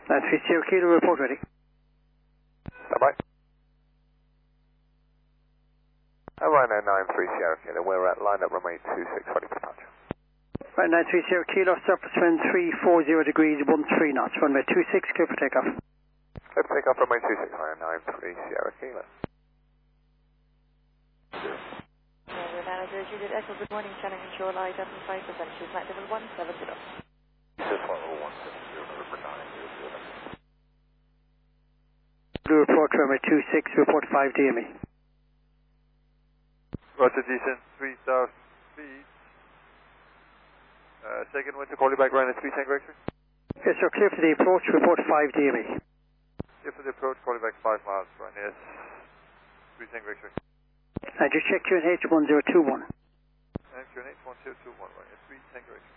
930 Kilo, report ready. Bye-bye. Ryanair 93 Sierra Kilo, we're at line up runway 26, ready for departure. Right, 930 Kilo, surface wind 340 degrees, 13 knots, runway 26, clear for takeoff. Clear for takeoff, runway 26, Ryanair 93 Sierra Kilo. Manager, Juliet Echo, good morning, channel control, light up and 5%, she's flight level 170. This is flight level 170, number 900. Blue report, runway 26, report 5 DME. Roger, decent, 3,000 feet. Second one to call you back, Ryanair 3 Tango X-ray. Yes, sir, clear for the approach, report 5 DME. Clear for the approach, call you back 5 miles, Ryanair 3 Tango X-ray. I just check QNH 1021. And QNH 1021, Ryanair 3 Tango X-ray.